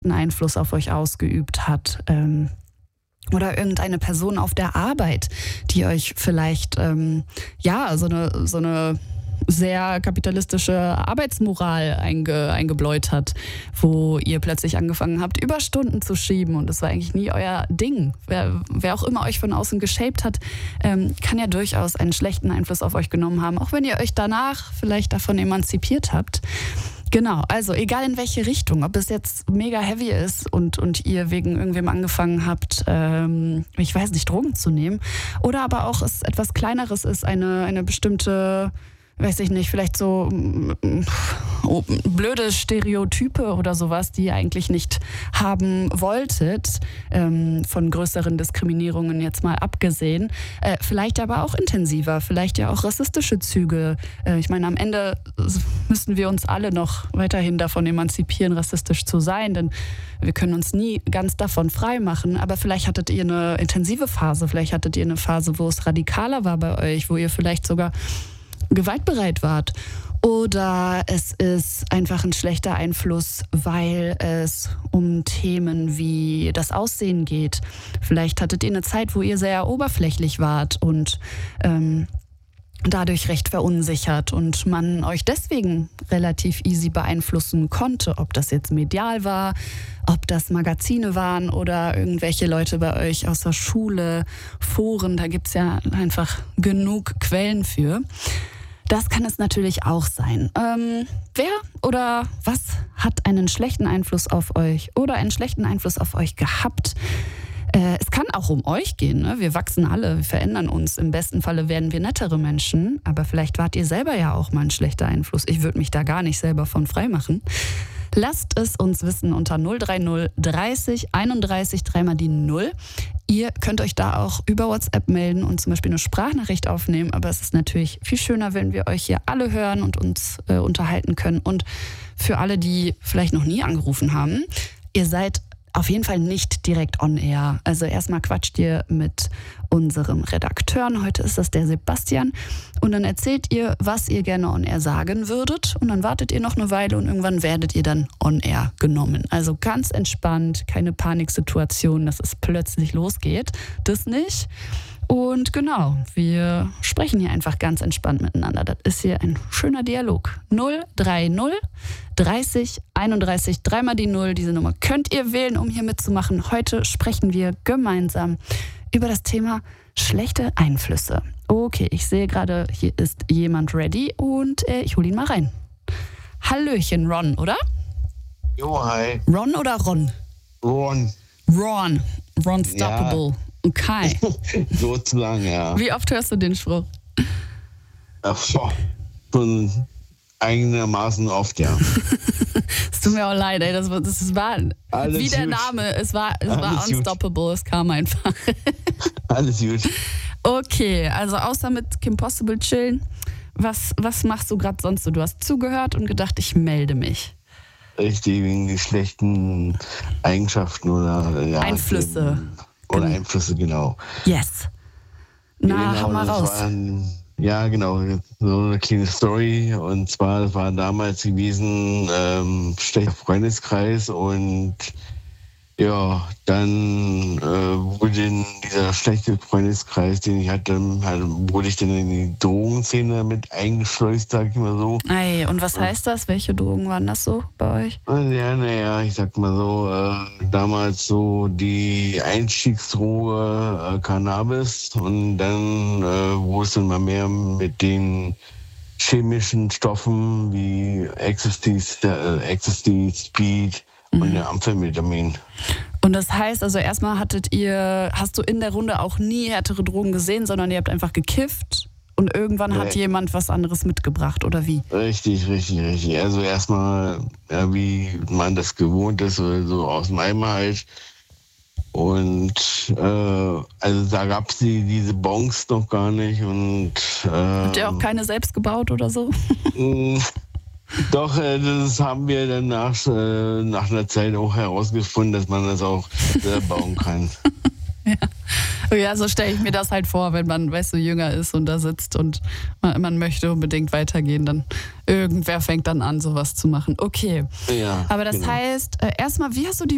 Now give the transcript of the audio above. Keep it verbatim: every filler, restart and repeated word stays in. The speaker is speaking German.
Einfluss auf euch ausgeübt hat. Ähm, oder irgendeine Person auf der Arbeit, die euch vielleicht, ähm, ja, so eine, so eine sehr kapitalistische Arbeitsmoral einge, eingebläut hat, wo ihr plötzlich angefangen habt, Überstunden zu schieben und das war eigentlich nie euer Ding. Wer, wer auch immer euch von außen geshaped hat, ähm, kann ja durchaus einen schlechten Einfluss auf euch genommen haben, auch wenn ihr euch danach vielleicht davon emanzipiert habt. Genau, also egal in welche Richtung, ob es jetzt mega heavy ist und, und ihr wegen irgendwem angefangen habt, ähm, ich weiß nicht, Drogen zu nehmen, oder aber auch es etwas Kleineres ist, eine, eine bestimmte, weiß ich nicht, vielleicht so oh, blöde Stereotype oder sowas, die ihr eigentlich nicht haben wolltet, ähm, von größeren Diskriminierungen jetzt mal abgesehen. Äh, vielleicht aber auch intensiver, vielleicht ja auch rassistische Züge. Äh, ich meine, am Ende müssen wir uns alle noch weiterhin davon emanzipieren, rassistisch zu sein, denn wir können uns nie ganz davon frei machen. Aber vielleicht hattet ihr eine intensive Phase, vielleicht hattet ihr eine Phase, wo es radikaler war bei euch, wo ihr vielleicht sogar gewaltbereit wart. Oder es ist einfach ein schlechter Einfluss, weil es um Themen wie das Aussehen geht. Vielleicht hattet ihr eine Zeit, wo ihr sehr oberflächlich wart und ähm, dadurch recht verunsichert und man euch deswegen relativ easy beeinflussen konnte, ob das jetzt medial war, ob das Magazine waren oder irgendwelche Leute bei euch aus der Schule, Foren, da gibt's ja einfach genug Quellen für. Das kann es natürlich auch sein. Ähm, wer oder was hat einen schlechten Einfluss auf euch oder einen schlechten Einfluss auf euch gehabt? Äh, es kann auch um euch gehen, ne? Wir wachsen alle, wir verändern uns. Im besten Falle werden wir nettere Menschen, aber vielleicht wart ihr selber ja auch mal ein schlechter Einfluss. Ich würde mich da gar nicht selber von frei machen. Lasst es uns wissen unter null drei null dreißig einunddreißig dreimal die null. Ihr könnt euch da auch über WhatsApp melden und zum Beispiel eine Sprachnachricht aufnehmen. Aber es ist natürlich viel schöner, wenn wir euch hier alle hören und uns äh, unterhalten können. Und für alle, die vielleicht noch nie angerufen haben, ihr seid auf jeden Fall nicht direkt on air. Also erstmal quatscht ihr mit unserem Redakteur. Heute ist das der Sebastian. Und dann erzählt ihr, was ihr gerne on air sagen würdet. Und dann wartet ihr noch eine Weile und irgendwann werdet ihr dann on air genommen. Also ganz entspannt, keine Paniksituation, dass es plötzlich losgeht. Das nicht. Und genau, wir sprechen hier einfach ganz entspannt miteinander. Das ist hier ein schöner Dialog. null drei null dreißig einunddreißig dreimal die null. Diese Nummer könnt ihr wählen, um hier mitzumachen. Heute sprechen wir gemeinsam über das Thema schlechte Einflüsse. Okay, ich sehe gerade, hier ist jemand ready und äh, ich hole ihn mal rein. Hallöchen, Ron, oder? Jo, hi. Ron oder Ron? Ron. Ron. Ron Stoppable. Ja. Okay. Sozusagen, ja. Wie oft hörst du den Spruch? Ja, schon einigermaßen oft, ja. Es tut mir auch leid, ey. Das, das, das war Alles wie der gut. Name. Es war, es Alles war unstoppable. Gut. Es kam einfach. Alles gut. Okay, also außer mit Kim Possible chillen, was, was machst du gerade sonst so? Du hast zugehört und gedacht, ich melde mich. Richtig, wegen die schlechten Eigenschaften oder ja, Einflüsse. Den, oder Gen- Einflüsse, genau. Yes. Na, genau, hau mal raus. War, ja, genau, so eine kleine Story. Und zwar, das war damals gewesen, ähm, schlechter Freundeskreis und ja, dann äh, wurde in dieser schlechte Freundeskreis, den ich hatte, halt, wurde ich dann in die Drogenszene mit eingeschleust, sag ich mal so. Ey, und was heißt das? Welche Drogen waren das so bei euch? Ja, naja, ich sag mal so, äh, damals so die Einstiegsdroge äh, Cannabis und dann äh, wurde es dann mal mehr mit den chemischen Stoffen wie Ecstasy, äh, Ecstasy Speed, und der Amphetamin. Und das heißt, also erstmal hattet ihr, hast du in der Runde auch nie härtere Drogen gesehen, sondern ihr habt einfach gekifft und irgendwann hat Nee. jemand was anderes mitgebracht, oder wie? Richtig, richtig, richtig. Also erstmal, ja, wie man das gewohnt ist, oder so aus dem Eimer halt. Und äh, also da gab es die, diese Bongs noch gar nicht. Und äh, habt ihr auch keine selbst gebaut oder so? Doch, äh, das haben wir dann nach, äh, nach einer Zeit auch herausgefunden, dass man das auch selber bauen kann. Ja. Ja, so stelle ich mir das halt vor, wenn man, weißt du, jünger ist und da sitzt und man, man möchte unbedingt weitergehen, dann irgendwer fängt dann an, sowas zu machen. Okay. Ja, aber das genau. heißt, äh, erstmal, wie hast du die